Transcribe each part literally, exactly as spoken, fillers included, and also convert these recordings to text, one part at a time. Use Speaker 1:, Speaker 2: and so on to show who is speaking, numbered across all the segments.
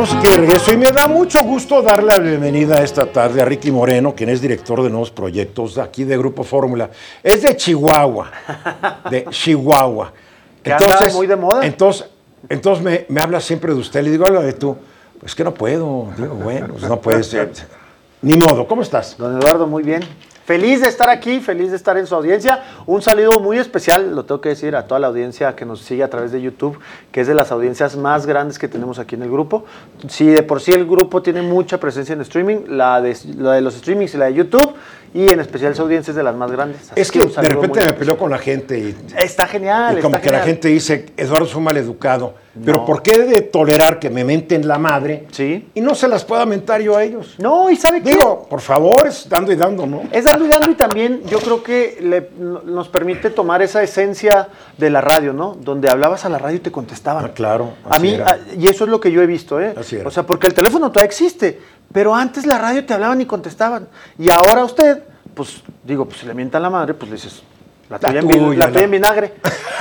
Speaker 1: Aquí de regreso y me da mucho gusto darle la bienvenida esta tarde a Ricky Moreno, quien es director de nuevos proyectos aquí de Grupo Fórmula. Es de Chihuahua, de Chihuahua.
Speaker 2: Que anda muy de moda.
Speaker 1: Entonces, entonces me, me habla siempre de usted. Le digo, habla de tú. Pues que no puedo. Digo, bueno, pues no puede ser. Ni modo. ¿Cómo estás?
Speaker 2: Don Eduardo, muy bien. Feliz de estar aquí, feliz de estar en su audiencia. Un saludo muy especial, lo tengo que decir, a toda la audiencia que nos sigue a través de YouTube, que es de las audiencias más grandes que tenemos aquí en el grupo. Si de por sí el grupo tiene mucha presencia en streaming, la de, la de los streamings y la de YouTube, y en especial su audiencia es de las más grandes. Así
Speaker 1: es que, que de repente me peleó con la gente y...
Speaker 2: Está genial,
Speaker 1: y como
Speaker 2: está
Speaker 1: que
Speaker 2: genial.
Speaker 1: La gente dice, Eduardo es un maleducado.
Speaker 2: No.
Speaker 1: Pero ¿por qué de tolerar que me menten la madre?
Speaker 2: Sí.
Speaker 1: Y no se las pueda mentar yo a ellos.
Speaker 2: No, ¿y sabe qué?
Speaker 1: Digo, por favor, es dando y dando, ¿no?
Speaker 2: Es dando y dando, y también yo creo que le, nos permite tomar esa esencia de la radio, ¿no? Donde hablabas a la radio y te contestaban.
Speaker 1: Ah, claro.
Speaker 2: A mí, a, y eso es lo que yo he visto, ¿eh?
Speaker 1: Así era.
Speaker 2: O sea, porque el teléfono todavía existe, pero antes la radio te hablaban y contestaban. Y ahora usted, pues, digo, pues si le mientan la madre, pues le dices, la tuya, en, tuya, la tuya la... en vinagre.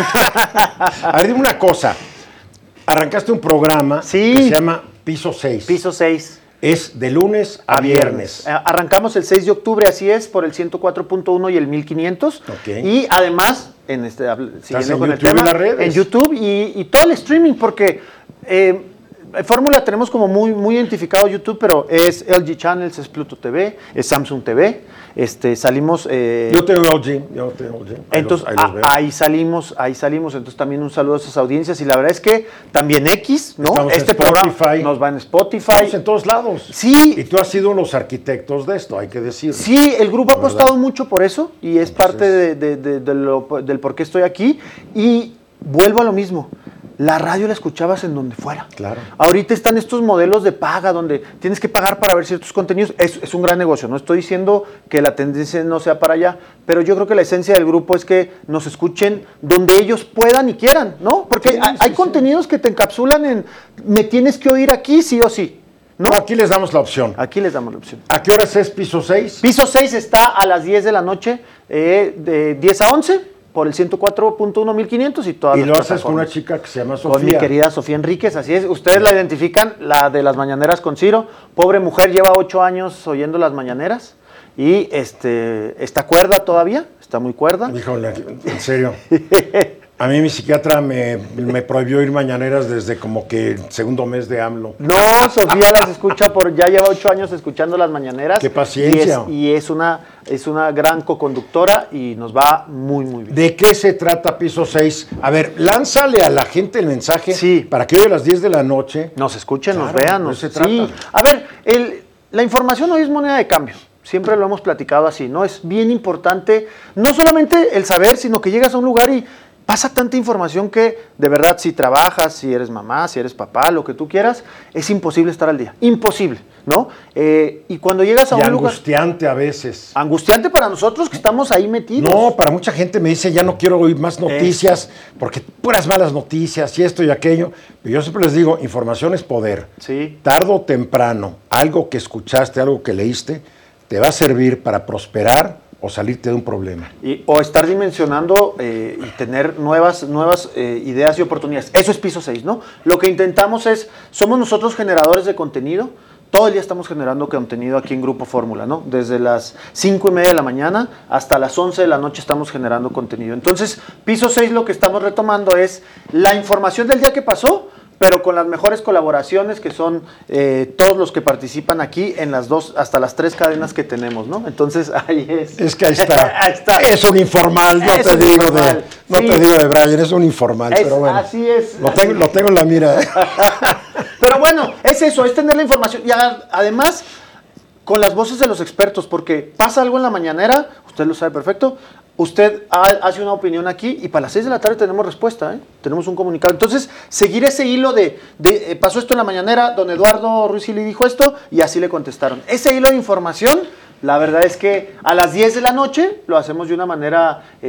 Speaker 1: A ver, dime una cosa. Arrancaste un programa
Speaker 2: sí.
Speaker 1: que se llama Piso seis.
Speaker 2: Piso seis.
Speaker 1: Es de lunes a, a viernes.
Speaker 2: viernes. Arrancamos el seis de octubre, así es, por el ciento cuatro punto uno y el mil quinientos.
Speaker 1: Okay.
Speaker 2: Y además, en este, siguiendo
Speaker 1: en
Speaker 2: con
Speaker 1: YouTube,
Speaker 2: el tema,
Speaker 1: en las redes.
Speaker 2: En YouTube y, y todo el streaming, porque eh, Fórmula tenemos como muy, muy identificado YouTube, pero es L G Channels, es Pluto T V, es Samsung T V. Este, salimos... Eh,
Speaker 1: yo tengo L G, yo tengo L G. Ahí
Speaker 2: entonces,
Speaker 1: los, ahí, los veo.
Speaker 2: A, ahí salimos, ahí salimos. Entonces, también un saludo a esas audiencias. Y la verdad es que también X, ¿no?
Speaker 1: Estamos
Speaker 2: este
Speaker 1: en Spotify.
Speaker 2: programa nos va en Spotify.
Speaker 1: Estamos en todos lados.
Speaker 2: Sí.
Speaker 1: Y tú has sido uno de los arquitectos de esto, hay que decirlo.
Speaker 2: Sí, el grupo ha apostado mucho por eso. Y es entonces, parte de, de, de, de lo, del por qué estoy aquí. Y vuelvo a lo mismo. La radio la escuchabas en donde fuera.
Speaker 1: Claro.
Speaker 2: Ahorita están estos modelos de paga donde tienes que pagar para ver ciertos contenidos. Es, es un gran negocio. No estoy diciendo que la tendencia no sea para allá, pero yo creo que la esencia del grupo es que nos escuchen donde ellos puedan y quieran, ¿no? Porque sí, hay, sí, hay sí. contenidos que te encapsulan en me tienes que oír aquí sí o sí. ¿No?
Speaker 1: No, aquí les damos la opción.
Speaker 2: Aquí les damos la opción.
Speaker 1: ¿A qué horas es Piso seis?
Speaker 2: Piso seis está a las diez de la noche, eh, de diez a once. Por el ciento cuatro punto uno mil quinientos y todas
Speaker 1: y
Speaker 2: las
Speaker 1: lo haces con una chica que se llama Sofía.
Speaker 2: Con mi querida Sofía Enríquez, así es. Ustedes la identifican, la de las mañaneras con Ciro. Pobre mujer, lleva ocho años oyendo las mañaneras y este está cuerda todavía, está muy cuerda.
Speaker 1: Híjole, en serio. A mí mi psiquiatra me, me prohibió ir mañaneras desde como que el segundo mes de AMLO.
Speaker 2: No, Sofía las escucha por, ya lleva ocho años escuchando las mañaneras.
Speaker 1: ¡Qué paciencia!
Speaker 2: Y es, y es, una, es una gran coconductora y nos va muy, muy bien.
Speaker 1: ¿De qué se trata Piso seis? A ver, lánzale a la gente el mensaje
Speaker 2: sí.
Speaker 1: para que hoy a las diez de la noche...
Speaker 2: Nos escuchen, claro, nos vean. Nos,
Speaker 1: se trata.
Speaker 2: Sí. A ver, el, la información hoy es moneda de cambio. Siempre lo hemos platicado así, ¿no? Es bien importante, no solamente el saber, sino que llegas a un lugar y... Pasa tanta información que, de verdad, si trabajas, si eres mamá, si eres papá, lo que tú quieras, es imposible estar al día. Imposible, ¿no? Eh, y cuando llegas a
Speaker 1: y
Speaker 2: un lugar...
Speaker 1: angustiante a veces.
Speaker 2: Angustiante para nosotros que estamos ahí metidos.
Speaker 1: No, para mucha gente me dice, ya no quiero oír más noticias, es... porque puras malas noticias y esto y aquello. Pero yo siempre les digo, información es poder.
Speaker 2: Sí.
Speaker 1: Tarde o temprano, algo que escuchaste, algo que leíste, te va a servir para prosperar o salirte de un problema.
Speaker 2: Y, o estar dimensionando eh, y tener nuevas, nuevas eh, ideas y oportunidades. Eso es Piso seis, ¿no? Lo que intentamos es, somos nosotros generadores de contenido, todo el día estamos generando contenido aquí en Grupo Fórmula, ¿no? Desde las cinco y media de la mañana hasta las once de la noche estamos generando contenido. Entonces, Piso seis lo que estamos retomando es la información del día que pasó, pero con las mejores colaboraciones que son eh, todos los que participan aquí en las dos, hasta las tres cadenas que tenemos, ¿no? Entonces, ahí es.
Speaker 1: Es que ahí está.
Speaker 2: Ahí está.
Speaker 1: Es un informal, no
Speaker 2: es
Speaker 1: te digo
Speaker 2: informal.
Speaker 1: de, no sí. te digo de Brian, es un informal,
Speaker 2: es,
Speaker 1: pero bueno.
Speaker 2: Así es.
Speaker 1: Lo tengo, lo tengo en la mira.
Speaker 2: Pero bueno, es eso, es tener la información. Y además, con las voces de los expertos, porque pasa algo en la mañanera, usted lo sabe perfecto, usted hace una opinión aquí y para las seis de la tarde tenemos respuesta, ¿eh? Tenemos un comunicado. Entonces, seguir ese hilo de, de eh, pasó esto en la mañanera, don Eduardo Ruiz le dijo esto y así le contestaron. Ese hilo de información, la verdad es que a las diez de la noche lo hacemos de una manera... Eh,